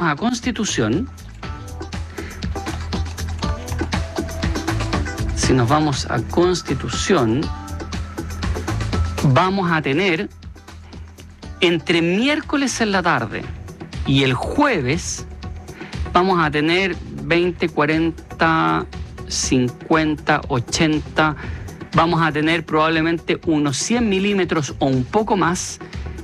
a Constitución, vamos a tener entre miércoles en la tarde y el jueves, vamos a tener 20, 40, 50, 80, vamos a tener probablemente unos 100 milímetros o un poco más